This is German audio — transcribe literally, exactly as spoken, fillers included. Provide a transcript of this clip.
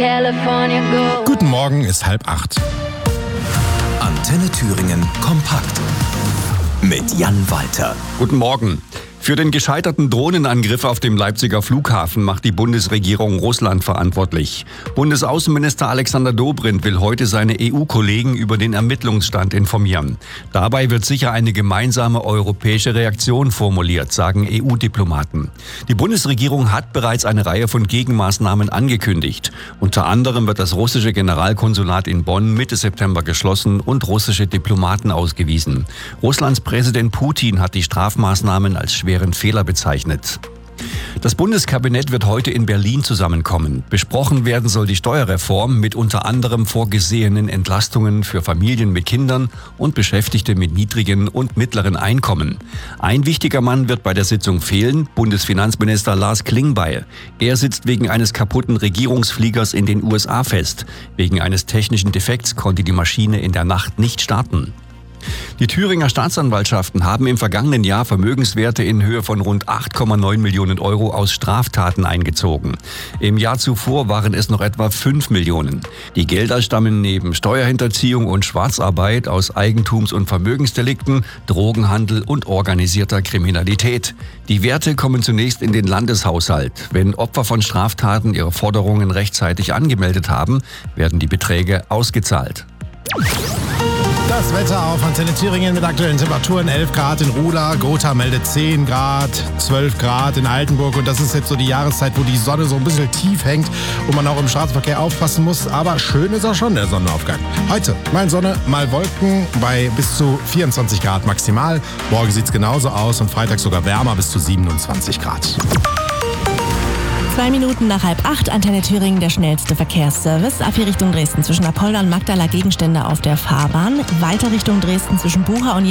California gold. Guten Morgen, ist halb acht. Antenne Thüringen kompakt mit Jan Walter. Guten Morgen. Für den gescheiterten Drohnenangriff auf dem Leipziger Flughafen macht die Bundesregierung Russland verantwortlich. Bundesaußenminister Alexander Dobrindt will heute seine E U-Kollegen über den Ermittlungsstand informieren. Dabei wird sicher eine gemeinsame europäische Reaktion formuliert, sagen E U-Diplomaten. Die Bundesregierung hat bereits eine Reihe von Gegenmaßnahmen angekündigt. Unter anderem wird das russische Generalkonsulat in Bonn Mitte September geschlossen und russische Diplomaten ausgewiesen. Russlands Präsident Putin hat die Strafmaßnahmen als schwer Fehler bezeichnet. Das Bundeskabinett wird heute in Berlin zusammenkommen. Besprochen werden soll die Steuerreform mit unter anderem vorgesehenen Entlastungen für Familien mit Kindern und Beschäftigte mit niedrigen und mittleren Einkommen. Ein wichtiger Mann wird bei der Sitzung fehlen, Bundesfinanzminister Lars Klingbeil. Er sitzt wegen eines kaputten Regierungsfliegers in den U S A fest. Wegen eines technischen Defekts konnte die Maschine in der Nacht nicht starten. Die Thüringer Staatsanwaltschaften haben im vergangenen Jahr Vermögenswerte in Höhe von rund acht Komma neun Millionen Euro aus Straftaten eingezogen. Im Jahr zuvor waren es noch etwa fünf Millionen. Die Gelder stammen neben Steuerhinterziehung und Schwarzarbeit aus Eigentums- und Vermögensdelikten, Drogenhandel und organisierter Kriminalität. Die Werte kommen zunächst in den Landeshaushalt. Wenn Opfer von Straftaten ihre Forderungen rechtzeitig angemeldet haben, werden die Beträge ausgezahlt. Das Wetter auf Antenne Thüringen mit aktuellen Temperaturen elf Grad in Ruda, Gotha meldet zehn Grad, zwölf Grad in Altenburg und das ist jetzt so die Jahreszeit, wo die Sonne so ein bisschen tief hängt und man auch im Straßenverkehr aufpassen muss, aber schön ist auch schon der Sonnenaufgang. Heute mal Sonne, mal Wolken bei bis zu vierundzwanzig Grad maximal, morgen sieht es genauso aus und Freitag sogar wärmer bis zu siebenundzwanzig Grad. Zwei Minuten nach halb acht, Antenne Thüringen, der schnellste Verkehrsservice. Ab hier Richtung Dresden zwischen Apolda und Magdala Gegenstände auf der Fahrbahn. Weiter Richtung Dresden zwischen Bucha und